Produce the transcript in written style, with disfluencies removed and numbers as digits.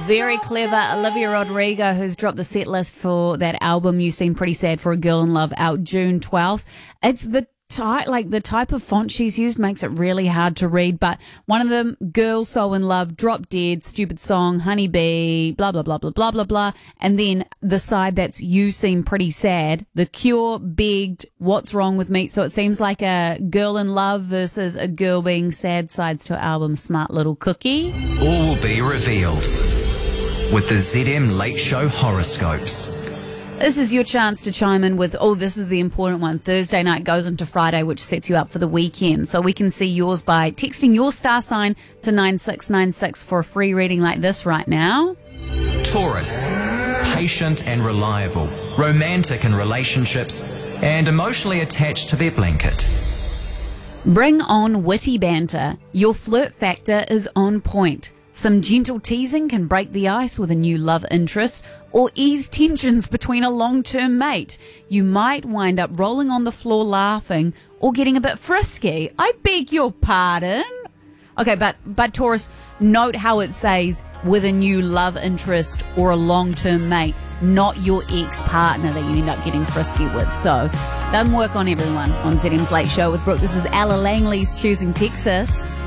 Very clever Olivia Rodrigo, who's dropped the set list for that album You Seem Pretty Sad for a Girl in Love, out June 12th. It's the type of font she's used makes it really hard to read, but one of them, Girl So in Love, Drop Dead, Stupid Song, Honeybee, blah, blah, blah, blah, blah, blah, blah. And then the side that's You Seem Pretty Sad, The Cure, Begged, What's Wrong With Me. So it seems like a girl in love versus a girl being sad sides to her album, Smart Little Cookie. All will be revealed with the ZM Late Show horoscopes. This is your chance to chime in with, this is the important one. Thursday night goes into Friday, which sets you up for the weekend. So we can see yours by texting your star sign to 9696 for a free reading like this right now. Taurus, patient and reliable, romantic in relationships, and emotionally attached to their blanket. Bring on witty banter. Your flirt factor is on point. Some gentle teasing can break the ice with a new love interest or ease tensions between a long-term mate. You might wind up rolling on the floor laughing or getting a bit frisky. I beg your pardon? Okay, but Taurus, note how it says with a new love interest or a long-term mate, not your ex-partner that you end up getting frisky with. So, doesn't work on everyone on ZM's Late Show with Brooke. This is Ella Langley's Choosing Texas.